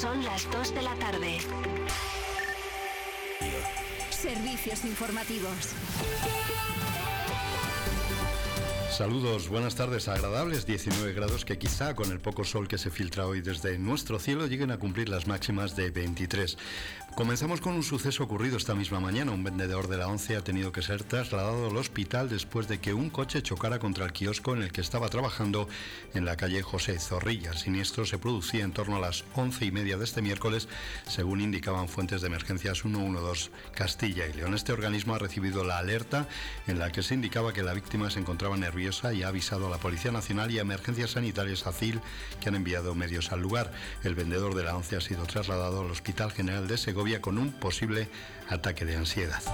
Son las 2 de la tarde. Servicios informativos. Saludos, buenas tardes, agradables 19 grados que quizá con el poco sol que se filtra hoy desde nuestro cielo lleguen a cumplir las máximas de 23. Comenzamos con un suceso ocurrido esta misma mañana. Un vendedor de la ONCE ha tenido que ser trasladado al hospital después de que un coche chocara contra el kiosco en el que estaba trabajando en la calle José Zorrilla. El siniestro se producía en torno a las 11:30 de este miércoles, según indicaban fuentes de emergencias 112 Castilla y León. Este organismo ha recibido la alerta en la que se indicaba que la víctima se encontraba nerviosa y ha avisado a la Policía Nacional y a Emergencias Sanitarias ACIL, que han enviado medios al lugar. El vendedor de la ONCE ha sido trasladado al Hospital General de Segovia con un posible ataque de ansiedad.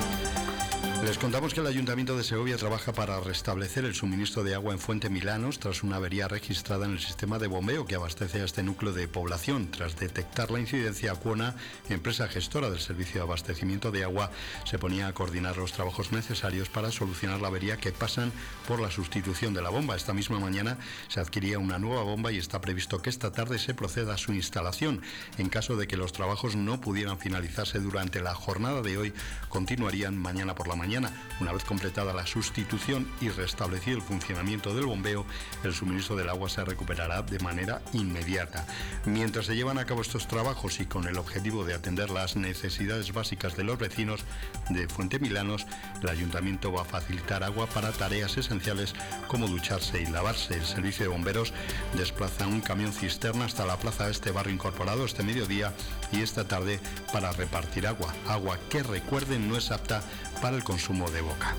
Les contamos que el Ayuntamiento de Segovia trabaja para restablecer el suministro de agua en Fuente Milanos tras una avería registrada en el sistema de bombeo que abastece a este núcleo de población. Tras detectar la incidencia, Acuona, empresa gestora del servicio de abastecimiento de agua, se ponía a coordinar los trabajos necesarios para solucionar la avería que pasan por la sustitución de la bomba. Esta misma mañana se adquiría una nueva bomba y está previsto que esta tarde se proceda a su instalación. En caso de que los trabajos no pudieran finalizarse durante la jornada de hoy, continuarían mañana por la mañana. Una vez completada la sustitución y restablecido el funcionamiento del bombeo, el suministro del agua se recuperará de manera inmediata. Mientras se llevan a cabo estos trabajos y con el objetivo de atender las necesidades básicas de los vecinos de Fuente Milanos, el Ayuntamiento va a facilitar agua para tareas esenciales como ducharse y lavarse. El servicio de bomberos desplaza un camión cisterna hasta la plaza de este barrio incorporado este mediodía y esta tarde para repartir agua. Agua que, recuerden, no es apta para el consumo de boca.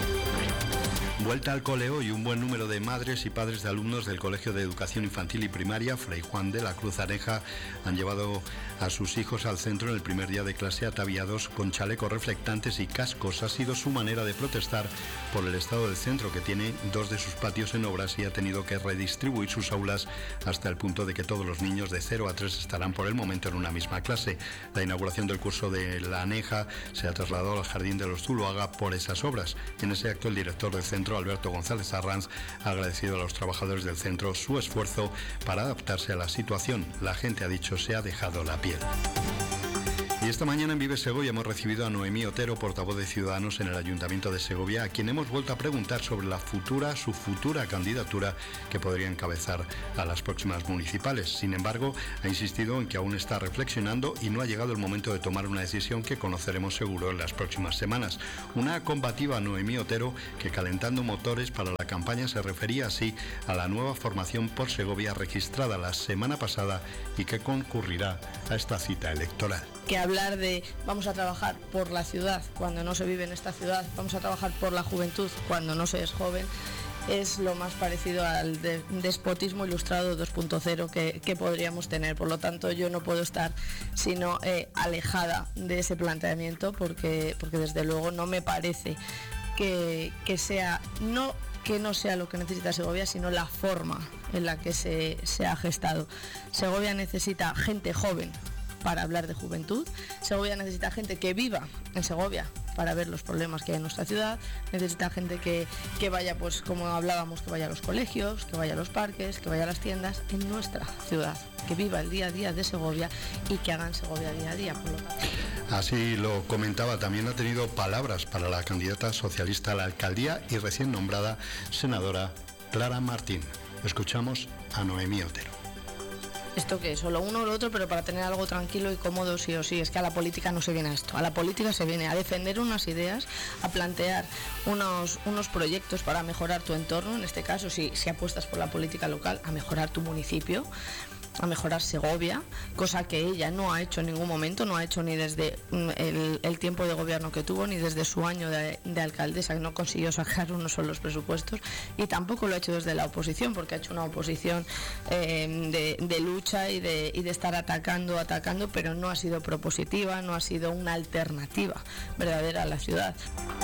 Vuelta al cole hoy. Un buen número de madres y padres de alumnos del Colegio de Educación Infantil y Primaria Fray Juan de la Cruz Areja han llevado a sus hijos al centro en el primer día de clase ataviados con chalecos reflectantes y cascos. Ha sido su manera de protestar por el estado del centro, que tiene dos de sus patios en obras y ha tenido que redistribuir sus aulas hasta el punto de que todos los niños de 0 a 3 estarán por el momento en una misma clase. La inauguración del curso de la Aneja se ha trasladado al Jardín de los Zuloaga por esas obras. En ese acto, el director del centro, Alberto González Arranz, ha agradecido a los trabajadores del centro su esfuerzo para adaptarse a la situación. La gente, ha dicho, se ha dejado la piel. Y esta mañana en Vive Segovia hemos recibido a Noemí Otero, portavoz de Ciudadanos en el Ayuntamiento de Segovia, a quien hemos vuelto a preguntar sobre su futura candidatura que podría encabezar a las próximas municipales. Sin embargo, ha insistido en que aún está reflexionando y no ha llegado el momento de tomar una decisión que conoceremos seguro en las próximas semanas. Una combativa Noemí Otero que, calentando motores para la campaña, se refería así a la nueva formación por Segovia registrada la semana pasada y que concurrirá a esta cita electoral. Que hablar de vamos a trabajar por la ciudad cuando no se vive en esta ciudad, vamos a trabajar por la juventud cuando no se es joven, es lo más parecido al despotismo ilustrado 2.0 que podríamos tener. Por lo tanto, yo no puedo estar sino alejada de ese planteamiento porque desde luego no me parece que no sea lo que necesita Segovia, sino la forma en la que se ha gestado. Segovia necesita gente joven para hablar de juventud. Segovia necesita gente que viva en Segovia para ver los problemas que hay en nuestra ciudad. Necesita gente que vaya, pues como hablábamos, que vaya a los colegios, que vaya a los parques, que vaya a las tiendas en nuestra ciudad, que viva el día a día de Segovia y que hagan Segovia día a día. Por lo tanto, así lo comentaba. También ha tenido palabras para la candidata socialista a la alcaldía y recién nombrada senadora Clara Martín. Escuchamos a Noemí Otero. ¿Esto qué es? Solo uno o lo otro, pero para tener algo tranquilo y cómodo sí o sí. Es que a la política no se viene a esto. A la política se viene a defender unas ideas, a plantear unos proyectos para mejorar tu entorno. En este caso, si apuestas por la política local, a mejorar tu municipio, a mejorar Segovia, cosa que ella no ha hecho en ningún momento, no ha hecho ni desde el tiempo de gobierno que tuvo, ni desde su año de alcaldesa, que no consiguió sacar unos solos presupuestos, y tampoco lo ha hecho desde la oposición, porque ha hecho una oposición de lucha y de estar atacando, pero no ha sido propositiva, no ha sido una alternativa verdadera a la ciudad.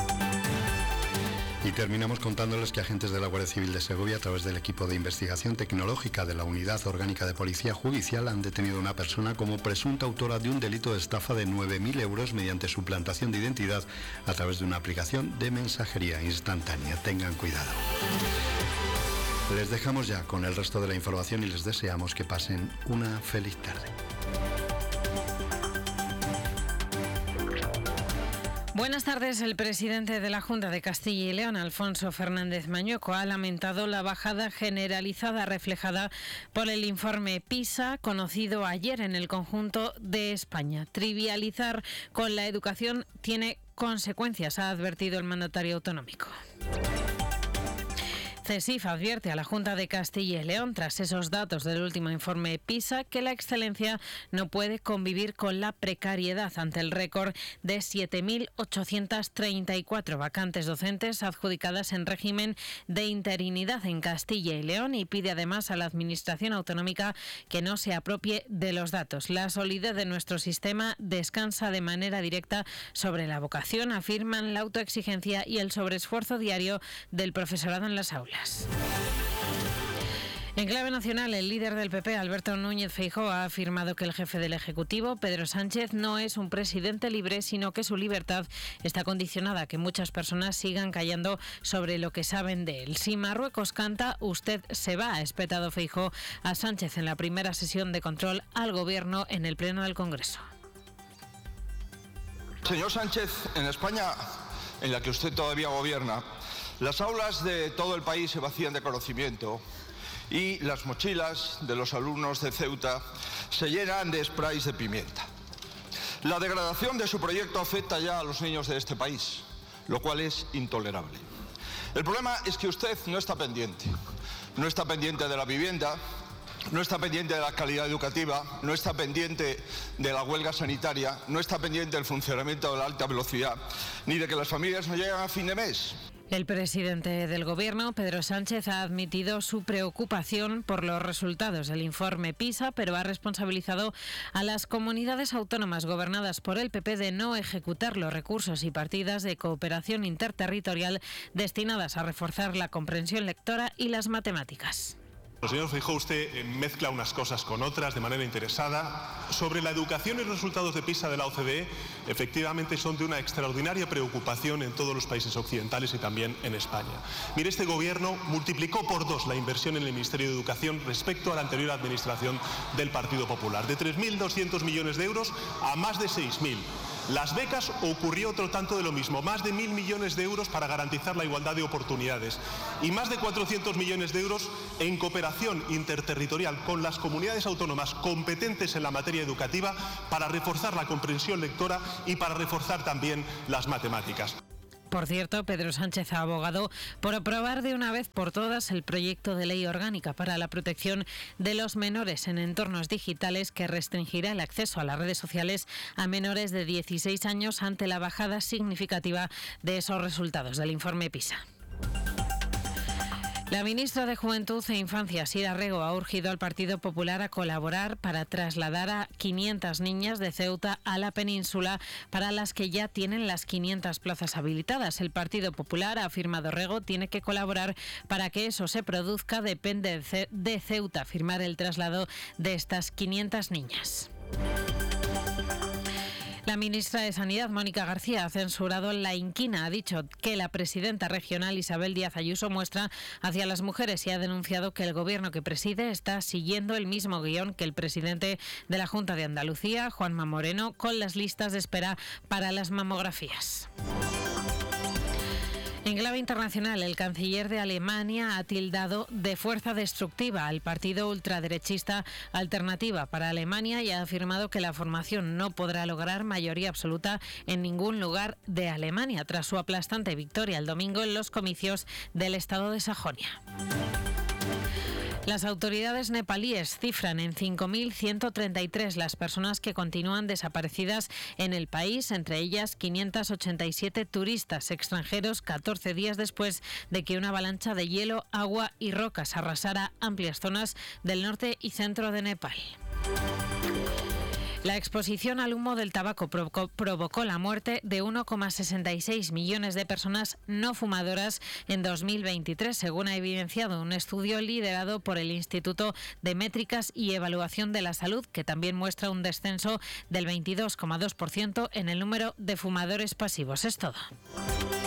Y terminamos contándoles que agentes de la Guardia Civil de Segovia, a través del equipo de investigación tecnológica de la Unidad Orgánica de Policía Judicial, han detenido a una persona como presunta autora de un delito de estafa de 9.000 euros mediante suplantación de identidad a través de una aplicación de mensajería instantánea. Tengan cuidado. Les dejamos ya con el resto de la información y les deseamos que pasen una feliz tarde. Buenas tardes. El presidente de la Junta de Castilla y León, Alfonso Fernández Mañueco, ha lamentado la bajada generalizada reflejada por el informe PISA, conocido ayer en el conjunto de España. Trivializar con la educación tiene consecuencias, ha advertido el mandatario autonómico. CESIF advierte a la Junta de Castilla y León, tras esos datos del último informe PISA, que la excelencia no puede convivir con la precariedad ante el récord de 7.834 vacantes docentes adjudicadas en régimen de interinidad en Castilla y León, y pide además a la Administración autonómica que no se apropie de los datos. La solidez de nuestro sistema descansa de manera directa sobre la vocación, afirman la autoexigencia y el sobreesfuerzo diario del profesorado en las aulas. En clave nacional, el líder del PP, Alberto Núñez Feijóo, ha afirmado que el jefe del Ejecutivo, Pedro Sánchez, no es un presidente libre, sino que su libertad está condicionada a que muchas personas sigan callando sobre lo que saben de él. Si Marruecos canta, usted se va, ha espetado Feijóo a Sánchez en la primera sesión de control al Gobierno en el Pleno del Congreso. Señor Sánchez, en España, en la que usted todavía gobierna, las aulas de todo el país se vacían de conocimiento y las mochilas de los alumnos de Ceuta se llenan de sprays de pimienta. La degradación de su proyecto afecta ya a los niños de este país, lo cual es intolerable. El problema es que usted no está pendiente. No está pendiente de la vivienda, no está pendiente de la calidad educativa, no está pendiente de la huelga sanitaria, no está pendiente del funcionamiento de la alta velocidad, ni de que las familias no llegan a fin de mes. El presidente del Gobierno, Pedro Sánchez, ha admitido su preocupación por los resultados del informe PISA, pero ha responsabilizado a las comunidades autónomas gobernadas por el PP de no ejecutar los recursos y partidas de cooperación interterritorial destinadas a reforzar la comprensión lectora y las matemáticas. Señor Feijóo, usted mezcla unas cosas con otras de manera interesada. Sobre la educación y los resultados de PISA de la OCDE, efectivamente son de una extraordinaria preocupación en todos los países occidentales y también en España. Mire, este Gobierno multiplicó por 2 la inversión en el Ministerio de Educación respecto a la anterior administración del Partido Popular, de 3.200 millones de euros a más de 6.000. Las becas, ocurrió otro tanto de lo mismo, más de 1.000 millones de euros para garantizar la igualdad de oportunidades y más de 400 millones de euros en cooperación interterritorial con las comunidades autónomas competentes en la materia educativa para reforzar la comprensión lectora y para reforzar también las matemáticas. Por cierto, Pedro Sánchez ha abogado por aprobar de una vez por todas el proyecto de ley orgánica para la protección de los menores en entornos digitales, que restringirá el acceso a las redes sociales a menores de 16 años ante la bajada significativa de esos resultados del informe PISA. La ministra de Juventud e Infancia, Sira Rego, ha urgido al Partido Popular a colaborar para trasladar a 500 niñas de Ceuta a la península, para las que ya tienen las 500 plazas habilitadas. El Partido Popular, ha afirmado Rego, tiene que colaborar para que eso se produzca. Depende de Ceuta firmar el traslado de estas 500 niñas. La ministra de Sanidad, Mónica García, ha censurado la inquina. Ha dicho que la presidenta regional, Isabel Díaz Ayuso, muestra hacia las mujeres y ha denunciado que el Gobierno que preside está siguiendo el mismo guión que el presidente de la Junta de Andalucía, Juanma Moreno, con las listas de espera para las mamografías. En clave internacional, el canciller de Alemania ha tildado de fuerza destructiva al partido ultraderechista Alternativa para Alemania y ha afirmado que la formación no podrá lograr mayoría absoluta en ningún lugar de Alemania, tras su aplastante victoria el domingo en los comicios del estado de Sajonia. Las autoridades nepalíes cifran en 5.133 las personas que continúan desaparecidas en el país, entre ellas 587 turistas extranjeros, 14 días después de que una avalancha de hielo, agua y rocas arrasara amplias zonas del norte y centro de Nepal. La exposición al humo del tabaco provocó la muerte de 1,66 millones de personas no fumadoras en 2023, según ha evidenciado un estudio liderado por el Instituto de Métricas y Evaluación de la Salud, que también muestra un descenso del 22,2% en el número de fumadores pasivos. Es todo.